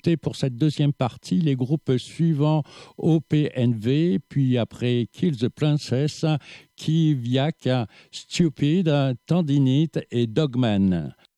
écouter pour cette deuxième partie les groupes suivants OPNV, puis après Kill the Princess, Kiviak, Stupid, Tendinite et Dogman.